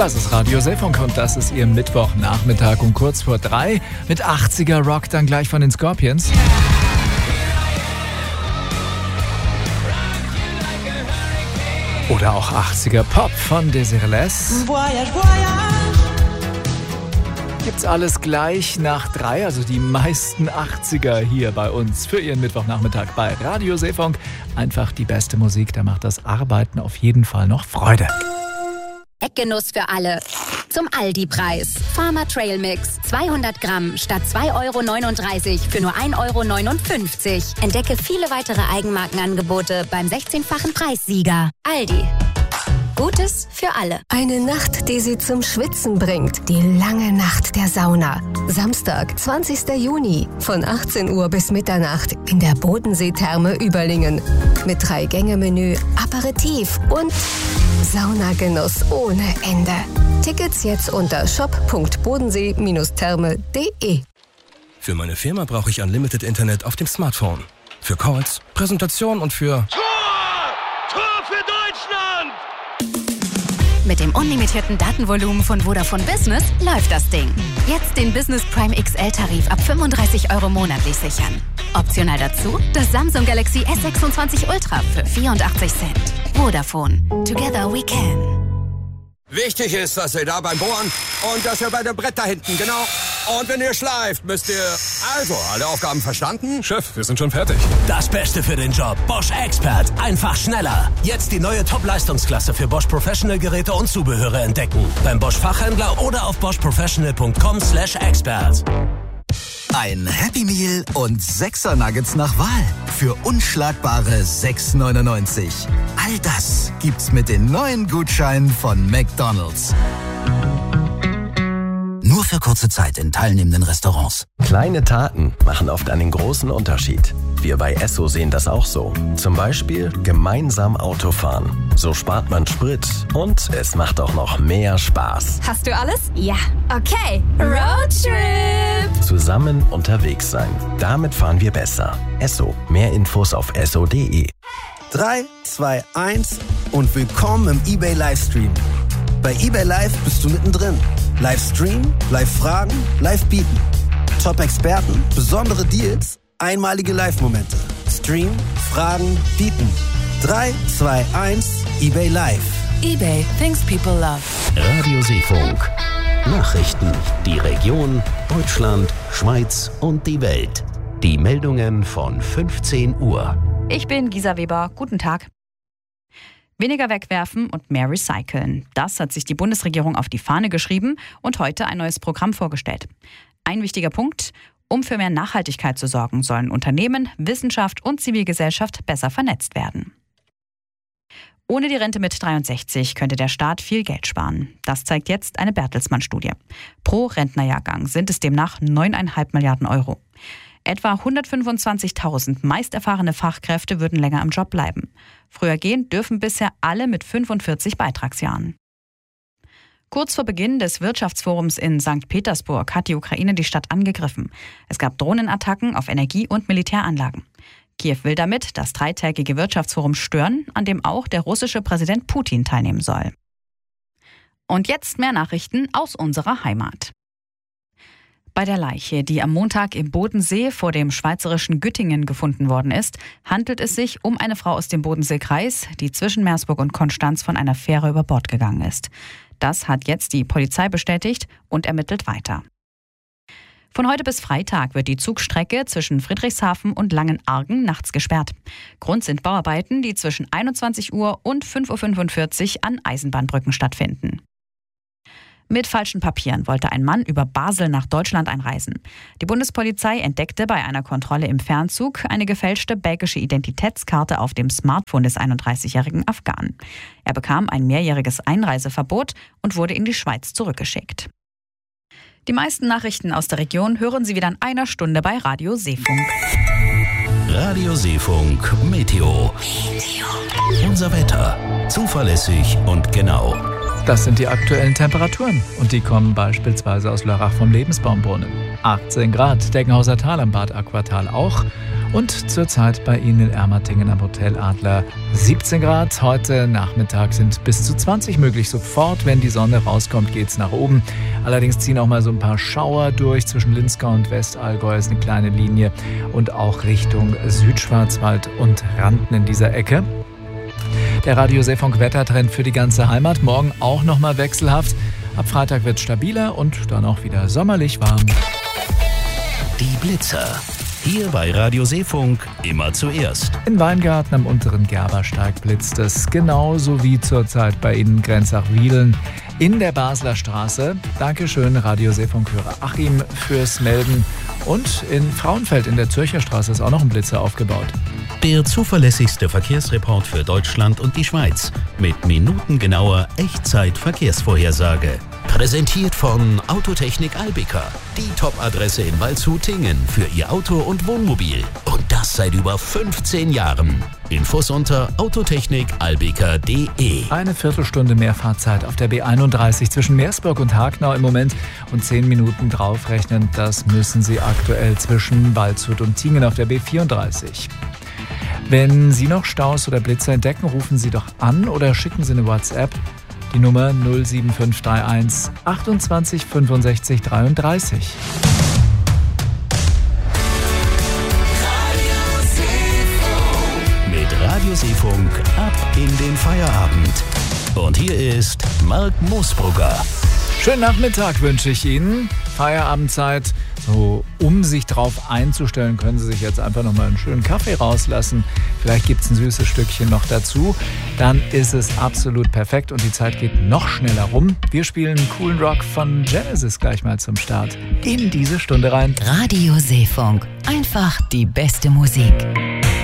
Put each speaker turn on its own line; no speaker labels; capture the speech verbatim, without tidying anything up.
Das ist Radio Seefunk und das ist Ihr Mittwochnachmittag um kurz vor drei mit achtziger Rock dann gleich von den Scorpions. Oder auch achtziger Pop von Desireless. Gibt's alles gleich nach drei, also die meisten achtziger hier bei uns für Ihren Mittwochnachmittag bei Radio Seefunk. Einfach die beste Musik, da macht das Arbeiten auf jeden Fall noch Freude.
Eckgenuss für alle. Zum Aldi-Preis. Farmer Trail Mix. zweihundert Gramm statt zwei Euro neununddreißig für nur ein Euro neunundfünfzig. Entdecke viele weitere Eigenmarkenangebote beim sechzehnfachen Preissieger. Aldi. Gutes für alle.
Eine Nacht, die Sie zum Schwitzen bringt. Die lange Nacht der Sauna. Samstag, zwanzigster Juni. Von achtzehn Uhr bis Mitternacht in der Bodensee-Therme Überlingen. Mit Drei-Gänge-Menü, Aperitif und Saunagenuss ohne Ende. Tickets jetzt unter shop punkt bodensee therme punkt de.
Für meine Firma brauche ich Unlimited Internet auf dem Smartphone. Für Calls, Präsentation und für...
Tor! Tor für Deutschland!
Mit dem unlimitierten Datenvolumen von Vodafone Business läuft das Ding. Jetzt den Business Prime X L-Tarif ab fünfunddreißig Euro monatlich sichern. Optional dazu das Samsung Galaxy S sechsundzwanzig Ultra für vierundachtzig Cent. Vodafone. Together we can.
Wichtig ist, dass ihr da beim Bohren und dass ihr bei dem Brett da hinten, genau. Und wenn ihr schleift, müsst ihr... Also, alle Aufgaben verstanden?
Chef, wir sind schon fertig.
Das Beste für den Job. Bosch Expert. Einfach schneller. Jetzt die neue Top-Leistungsklasse für Bosch Professional Geräte und Zubehöre entdecken. Beim Bosch Fachhändler oder auf bosch professional punkt com slash expert.
Ein Happy Meal und sechser Nuggets nach Wahl für unschlagbare sechs neunundneunzig. All das gibt's mit den neuen Gutscheinen von McDonald's. Nur für kurze Zeit in teilnehmenden Restaurants.
Kleine Taten machen oft einen großen Unterschied. Wir bei Esso sehen das auch so. Zum Beispiel gemeinsam Autofahren. So spart man Sprit und es macht auch noch mehr Spaß.
Hast du alles? Ja. Okay. Roadtrip!
Zusammen unterwegs sein. Damit fahren wir besser. Esso. Mehr Infos auf esso punkt de.
drei, zwei, eins und willkommen im eBay Livestream. Bei eBay Live bist du mittendrin. Livestream, Live-Fragen, Live-Bieten. Top-Experten, besondere Deals, einmalige Live-Momente. Stream, Fragen, Bieten. drei, zwei, eins, eBay Live.
eBay, things people love.
Radio Seefunk. Nachrichten. Die Region, Deutschland, Schweiz und die Welt. Die Meldungen von fünfzehn Uhr.
Ich bin Gisa Weber. Guten Tag. Weniger wegwerfen und mehr recyceln. Das hat sich die Bundesregierung auf die Fahne geschrieben und heute ein neues Programm vorgestellt. Ein wichtiger Punkt: Um für mehr Nachhaltigkeit zu sorgen, sollen Unternehmen, Wissenschaft und Zivilgesellschaft besser vernetzt werden. Ohne die Rente mit dreiundsechzig könnte der Staat viel Geld sparen. Das zeigt jetzt eine Bertelsmann-Studie. Pro Rentnerjahrgang sind es demnach neuneinhalb Milliarden Euro. Etwa hundertfünfundzwanzigtausend meist erfahrene Fachkräfte würden länger im Job bleiben. Früher gehen dürfen bisher alle mit fünfundvierzig Beitragsjahren. Kurz vor Beginn des Wirtschaftsforums in Sankt Petersburg hat die Ukraine die Stadt angegriffen. Es gab Drohnenattacken auf Energie- und Militäranlagen. Kiew will damit das dreitägige Wirtschaftsforum stören, an dem auch der russische Präsident Putin teilnehmen soll. Und jetzt mehr Nachrichten aus unserer Heimat. Bei der Leiche, die am Montag im Bodensee vor dem schweizerischen Güttingen gefunden worden ist, handelt es sich um eine Frau aus dem Bodenseekreis, die zwischen Meersburg und Konstanz von einer Fähre über Bord gegangen ist. Das hat jetzt die Polizei bestätigt und ermittelt weiter. Von heute bis Freitag wird die Zugstrecke zwischen Friedrichshafen und Langenargen nachts gesperrt. Grund sind Bauarbeiten, die zwischen einundzwanzig Uhr und fünf Uhr fünfundvierzig an Eisenbahnbrücken stattfinden. Mit falschen Papieren wollte ein Mann über Basel nach Deutschland einreisen. Die Bundespolizei entdeckte bei einer Kontrolle im Fernzug eine gefälschte belgische Identitätskarte auf dem Smartphone des einunddreißigjährigen Afghanen. Er bekam ein mehrjähriges Einreiseverbot und wurde in die Schweiz zurückgeschickt. Die meisten Nachrichten aus der Region hören Sie wieder in einer Stunde bei Radio Seefunk.
Radio Seefunk Meteo. Meteo. Unser Wetter. Zuverlässig und genau.
Das sind die aktuellen Temperaturen und die kommen beispielsweise aus Lörrach vom Lebensbaumbrunnen. achtzehn Grad, Deggenhauser Tal am Bad Aquatal auch Und zurzeit bei Ihnen in Ermatingen am Hotel Adler siebzehn Grad. Heute Nachmittag sind bis zu zwanzig möglich. Sofort, wenn die Sonne rauskommt, geht's nach oben. Allerdings ziehen auch mal so ein paar Schauer durch. Zwischen Linzgau und Westallgäu ist eine kleine Linie. Und auch Richtung Südschwarzwald und Randen in dieser Ecke. Der Radio Seefunk Wettertrend für die ganze Heimat. Morgen auch nochmal wechselhaft. Ab Freitag wird es stabiler und dann auch wieder sommerlich warm.
Die Blitzer. Hier bei Radio Seefunk immer zuerst.
In Weingarten am unteren Gerbersteig blitzt es, genauso wie zurzeit bei Ihnen Grenzach-Wiedeln in der Basler Straße. Dankeschön, Radio Seefunk-Hörer Achim, fürs Melden. Und in Frauenfeld in der Zürcher Straße ist auch noch ein Blitzer aufgebaut.
Der zuverlässigste Verkehrsreport für Deutschland und die Schweiz mit minutengenauer Echtzeit-Verkehrsvorhersage. Präsentiert von Autotechnik Albica, die Top-Adresse in Waldshut-Tingen für Ihr Auto und Wohnmobil. Und das seit über fünfzehn Jahren. Infos unter autotechnik albica punkt de.
Eine Viertelstunde mehr Fahrzeit auf der B einunddreißig zwischen Meersburg und Hagenau im Moment und zehn Minuten draufrechnen. Das müssen Sie aktuell zwischen Waldshut und Tingen auf der B vierunddreißig. Wenn Sie noch Staus oder Blitzer entdecken, rufen Sie doch an oder schicken Sie eine WhatsApp. Die Nummer null sieben fünf drei eins achtundzwanzig fünfundsechzig dreiunddreißig.
Mit Radio Seefunk ab in den Feierabend. Und hier ist Marc Moosbrugger.
Schönen Nachmittag wünsche ich Ihnen. Feierabendzeit. So, um sich drauf einzustellen, können Sie sich jetzt einfach nochmal einen schönen Kaffee rauslassen. Vielleicht gibt es ein süßes Stückchen noch dazu. Dann ist es absolut perfekt und die Zeit geht noch schneller rum. Wir spielen coolen Rock von Genesis gleich mal zum Start in diese Stunde rein.
Radio Seefunk. Einfach die beste Musik.